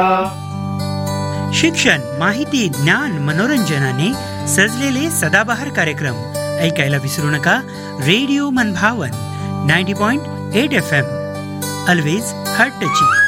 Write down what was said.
शिक्षण, माहिती, ज्ञान, मनोरंजनाने सजलेले सदाबहार कार्यक्रम ऐकायला विसरू नका. रेडिओ मनभावन 90.8 FM, ऑलवेज हार्ट टचिंग.